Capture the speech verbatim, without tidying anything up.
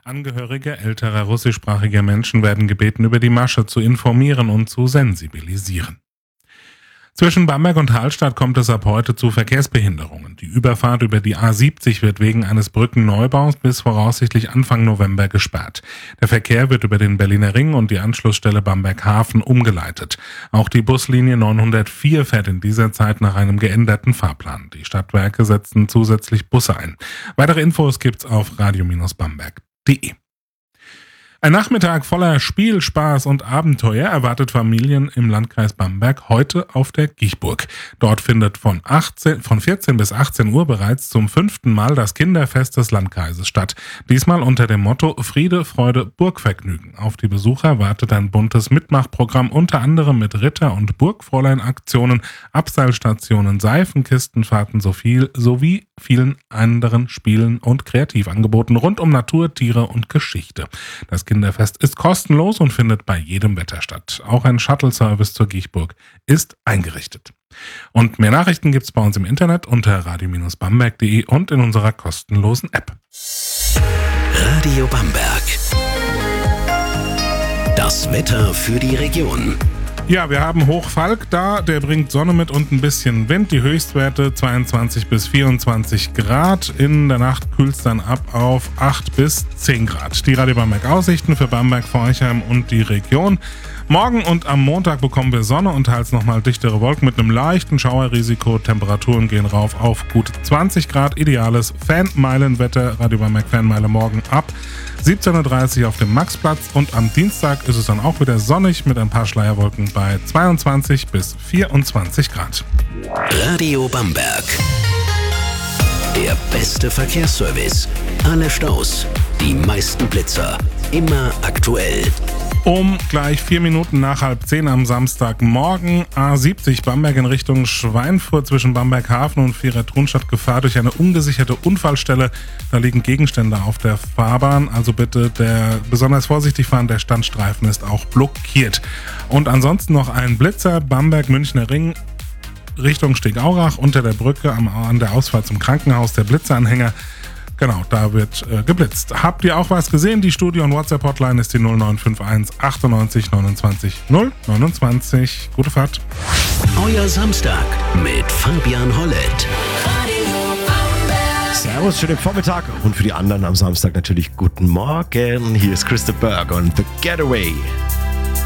Angehörige älterer russischsprachiger Menschen werden gebeten, über die Masche zu informieren und zu sensibilisieren. Zwischen Bamberg und Hallstatt kommt es ab heute zu Verkehrsbehinderungen. Die Überfahrt über die A siebzig wird wegen eines Brückenneubaus bis voraussichtlich Anfang November gesperrt. Der Verkehr wird über den Berliner Ring und die Anschlussstelle Bamberg Hafen umgeleitet. Auch die Buslinie neunhundertvier fährt in dieser Zeit nach einem geänderten Fahrplan. Die Stadtwerke setzen zusätzlich Busse ein. Weitere Infos gibt's auf radio Bindestrich bamberg punkt de. Ein Nachmittag voller Spiel, Spaß und Abenteuer erwartet Familien im Landkreis Bamberg heute auf der Giechburg. Dort findet von, achtzehn, von vierzehn bis achtzehn Uhr bereits zum fünften Mal das Kinderfest des Landkreises statt. Diesmal unter dem Motto Friede, Freude, Burgvergnügen. Auf die Besucher wartet ein buntes Mitmachprogramm, unter anderem mit Ritter- und Burgfräulein-Aktionen, Abseilstationen, Seifenkistenfahrten sowie, sowie vielen anderen Spielen und Kreativangeboten rund um Natur, Tiere und Geschichte. Das Kinderfest ist kostenlos und findet bei jedem Wetter statt. Auch ein Shuttle-Service zur Giechburg ist eingerichtet. Und mehr Nachrichten gibt's bei uns im Internet unter radio Bindestrich bamberg punkt de und in unserer kostenlosen App. Radio Bamberg. Das Wetter für die Region. Ja, wir haben Hochfalk da, der bringt Sonne mit und ein bisschen Wind. Die Höchstwerte zweiundzwanzig bis vierundzwanzig Grad. In der Nacht kühlt es dann ab auf acht bis zehn Grad. Die Radio Bamberg Aussichten für Bamberg, Forchheim und die Region. Morgen und am Montag bekommen wir Sonne und teils nochmal dichtere Wolken mit einem leichten Schauerrisiko. Temperaturen gehen rauf auf gut zwanzig Grad. Ideales Fanmeilenwetter. Radio Bamberg Fanmeile morgen ab siebzehn Uhr dreißig auf dem Maxplatz. Und am Dienstag ist es dann auch wieder sonnig mit ein paar Schleierwolken bei zweiundzwanzig bis vierundzwanzig Grad. Radio Bamberg. Der beste Verkehrsservice. Alle Staus. Die meisten Blitzer. Immer aktuell. Um gleich vier Minuten nach halb zehn am Samstagmorgen A siebzig Bamberg in Richtung Schweinfurt zwischen Bamberg Hafen und Vierer-Thunstadt Gefahr durch eine ungesicherte Unfallstelle. Da liegen Gegenstände auf der Fahrbahn, also bitte der besonders vorsichtig fahren, der Standstreifen ist auch blockiert. Und ansonsten noch ein Blitzer, Bamberg-Münchner Ring Richtung Stegaurach unter der Brücke am, an der Ausfahrt zum Krankenhaus, der Blitzeranhänger. Genau, da wird äh, geblitzt. Habt ihr auch was gesehen? Die Studio- und WhatsApp-Hotline ist die null neun fünf eins achtundneunzig neunundzwanzig null neunundzwanzig. Gute Fahrt. Euer Samstag mit Fabian Hollett. Servus, schönen Vormittag und für die anderen am Samstag natürlich guten Morgen. Hier ist Christa Berg und The Getaway.